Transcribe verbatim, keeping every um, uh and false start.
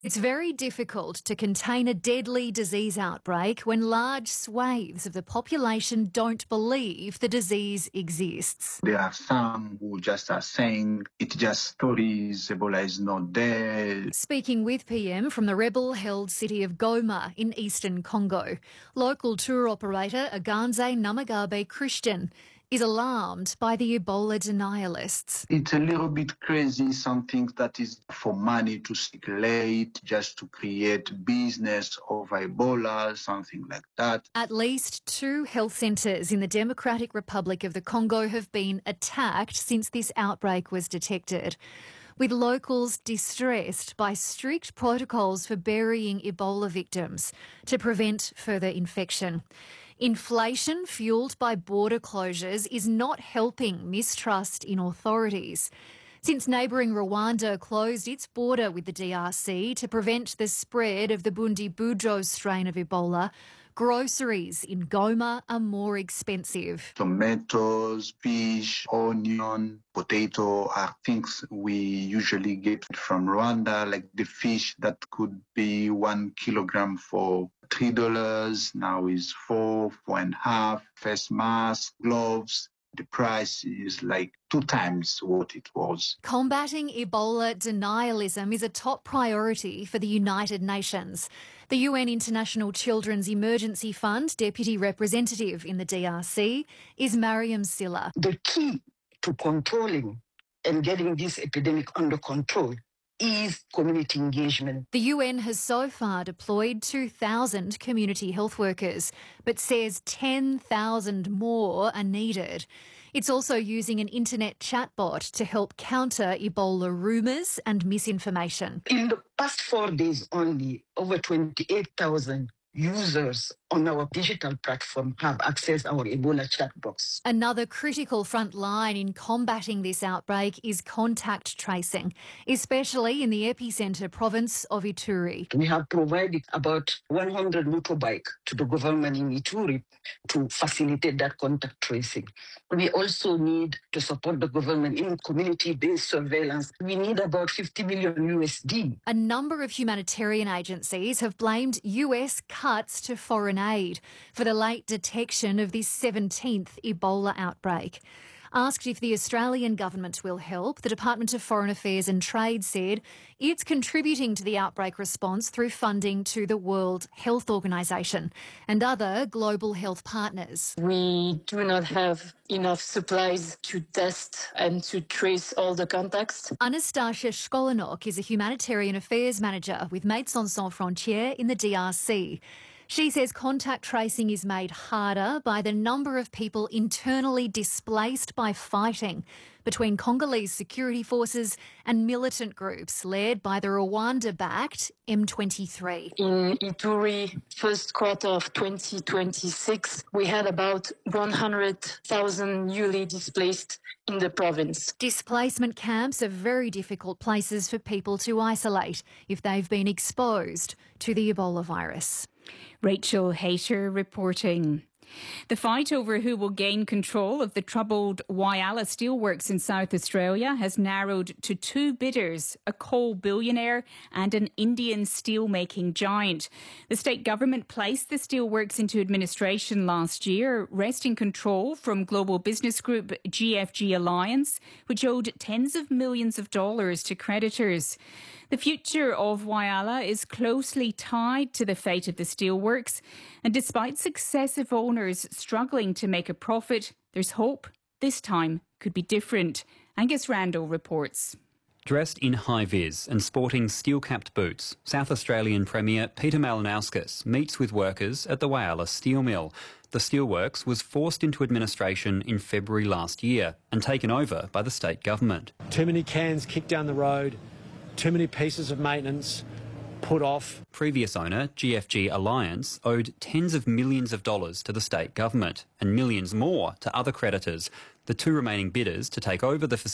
It's very difficult to contain a deadly disease outbreak when large swathes of the population don't believe the disease exists. There are some who just are saying it's just stories, Ebola is not there. Speaking with P M from the rebel-held city of Goma in eastern Congo, local tour operator Aganze Namagabe Christian is alarmed by the Ebola denialists. It's a little bit crazy, something that is for money to circulate, just to create business over Ebola, something like that. At least two health centres in the Democratic Republic of the Congo have been attacked since this outbreak was detected, with locals distressed by strict protocols for burying Ebola victims to prevent further infection. Inflation fuelled by border closures is not helping mistrust in authorities. Since neighbouring Rwanda closed its border with the D R C to prevent the spread of the Bundibugyo strain of Ebola, groceries in Goma are more expensive. Tomatoes, fish, onion, potato are things we usually get from Rwanda, like the fish that could be one kilogram for three dollars, now is four, four and a half. Face mask, gloves. The price is like two times what it was. Combating Ebola denialism is a top priority for the United Nations. The U N International Children's Emergency Fund Deputy Representative in the D R C is Mariam Silla. The key to controlling and getting this epidemic under control is community engagement. The U N has so far deployed two thousand community health workers, but says ten thousand more are needed. It's also using an internet chatbot to help counter Ebola rumours and misinformation. In the past four days only, over twenty-eight thousand users on our digital platform have accessed our Ebola chat box. Another critical front line in combating this outbreak is contact tracing, especially in the epicentre province of Ituri. We have provided about one hundred motorbikes to the government in Ituri to facilitate that contact tracing. We also need to support the government in community-based surveillance. We need about fifty million U S D. A number of humanitarian agencies have blamed U S cuts to foreign aid for the late detection of this seventeenth Ebola outbreak. Asked if the Australian government will help, the Department of Foreign Affairs and Trade said it's contributing to the outbreak response through funding to the World Health Organization and other global health partners. We do not have enough supplies to test and to trace all the contacts. Anastasia Shkolanok is a humanitarian affairs manager with Médecins Sans Frontières in the D R C. She says contact tracing is made harder by the number of people internally displaced by fighting between Congolese security forces and militant groups led by the Rwanda-backed M twenty-three. In Ituri, first quarter of twenty twenty-six, we had about one hundred thousand newly displaced in the province. Displacement camps are very difficult places for people to isolate if they've been exposed to the Ebola virus. Rachel Hayter reporting. The fight over who will gain control of the troubled Whyalla Steelworks in South Australia has narrowed to two bidders, a coal billionaire and an Indian steelmaking giant. The state government placed the steelworks into administration last year, wresting control from global business group G F G Alliance, which owed tens of millions of dollars to creditors. The future of Whyalla is closely tied to the fate of the steelworks, and despite successive owners struggling to make a profit, there's hope this time could be different. Angus Randall reports. Dressed in high-vis and sporting steel-capped boots, South Australian Premier Peter Malinauskas meets with workers at the Whyalla steel mill. The steelworks was forced into administration in February last year and taken over by the state government. Too many cans kicked down the road. Too many pieces of maintenance put off. Previous owner, G F G Alliance, owed tens of millions of dollars to the state government and millions more to other creditors. The two remaining bidders to take over the facility